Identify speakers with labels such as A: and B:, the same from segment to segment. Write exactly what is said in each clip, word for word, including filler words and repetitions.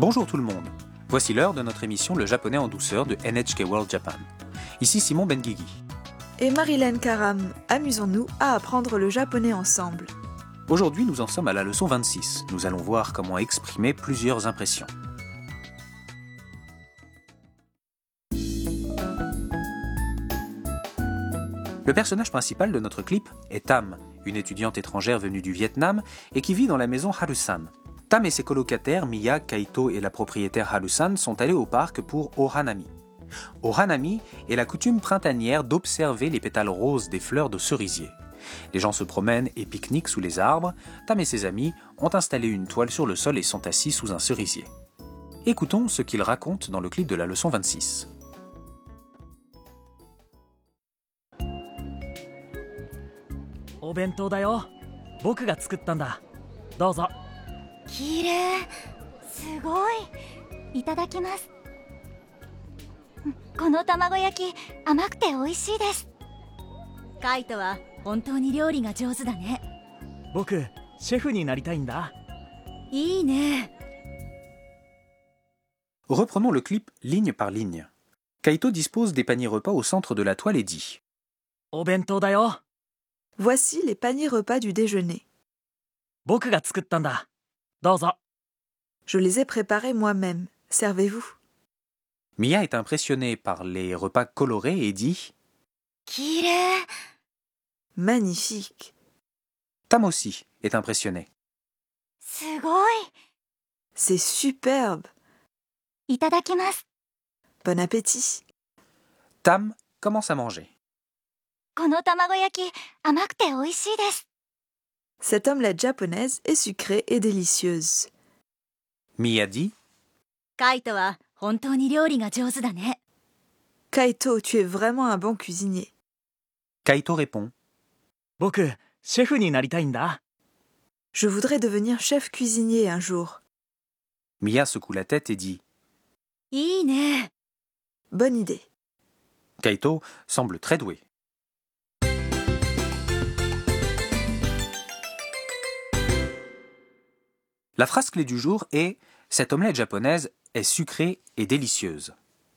A: Bonjour tout le monde. Voici l'heure de notre émission Le japonais en douceur de N H K World Japan. Ici Simon Benguigui.
B: Et Marilyn Karam, amusons-nous à apprendre le japonais ensemble.
A: Aujourd'hui, nous en sommes à la leçon vingt-six. Nous allons voir comment exprimer plusieurs impressions. Le personnage principal de notre clip est Tam, une étudiante étrangère venue du Vietnam et qui vit dans la maison Harusan. Tam et ses colocataires Miya, Kaito et la propriétaire Harusan sont allés au parc pour Ohanami. Ohanami est la coutume printanière d'observer les pétales roses des fleurs de cerisier. Les gens se promènent et pique-niquent sous les arbres. Tam et ses amis ont installé une toile sur le sol et sont assis sous un cerisier. Écoutons ce qu'ils racontent dans le clip de la leçon vingt-six.
C: お弁当だよ。僕が作ったんだ。どうぞ。
D: きれい。すごい。いただきます。この卵焼き甘くて美味しいです。カイトは本当に料理が上手だね。
C: 僕シェフになりたいんだ。
D: いいね。
A: Reprenons le clip ligne par ligne. Kaito dispose des paniers repas au centre de la toile et dit
C: お弁当だよ。
B: Voici les paniers repas du déjeuner.
C: 僕が作ったんだ。どうぞ。
B: Je les ai préparés moi-même. Servez-vous.
A: Miya est impressionnée par les repas colorés et dit
D: きれい。
B: Magnifique.
A: Tam aussi est impressionné.
D: すごい。
B: C'est superbe.
D: いただきます。
B: Bon appétit.
A: Tam commence à manger.
D: この卵焼き甘くて美味しいです。
B: Cette omelette japonaise est sucrée et délicieuse.
A: Miya dit
D: カイトは本当に料理が上手だね。
B: Kaito, tu es vraiment un bon cuisinier.
A: Kaito répond
C: 僕シェフになりたいんだ。
B: Je voudrais devenir chef cuisinier un jour.
A: Miya secoue la tête et dit
D: いいね。
B: Bonne idée.
A: Kaito semble très doué. La phrase clé du jour est « Cette omelette japonaise est sucrée et délicieuse ».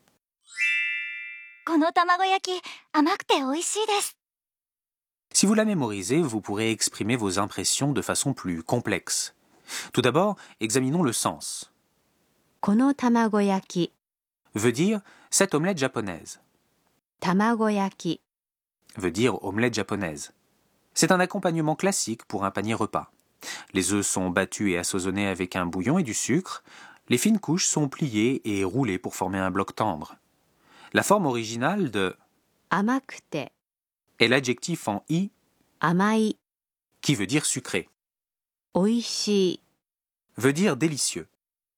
D: この卵焼き甘くて美味しいです。
A: Si vous la mémorisez, vous pourrez exprimer vos impressions de façon plus complexe. Tout d'abord, examinons le sens.
E: この卵焼き
A: Veut dire « cette omelette japonaise ».
E: 卵焼き
A: Veut dire omelette japonaise. C'est un accompagnement classique pour un panier repas. Les œufs sont battus et assaisonnés avec un bouillon et du sucre. Les fines couches sont pliées et roulées pour former un bloc tendre. La forme originale de
E: 甘くて
A: est l'adjectif en i
E: 甘い
A: qui veut dire sucré.
E: 美味しい
A: Veut dire délicieux.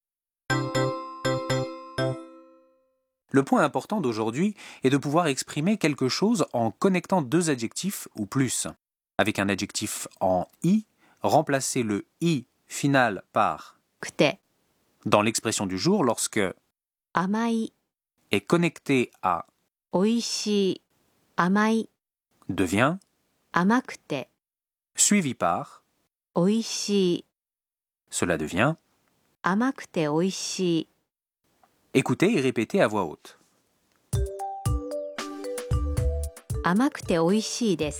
A: Le point important d'aujourd'hui est de pouvoir exprimer quelque chose en connectant deux adjectifs ou plus. Avec un adjectif en i, remplacer le i final par
E: くて
A: dans l'expression du jour lorsque
E: 甘い
A: est connecté à
E: 美味しい甘い
A: devient
E: 甘くて
A: suivi par
E: 美味しい
A: cela devient
E: 甘くて美味しい
A: écoutez et répétez à voix haute.
E: 甘くて美味しいです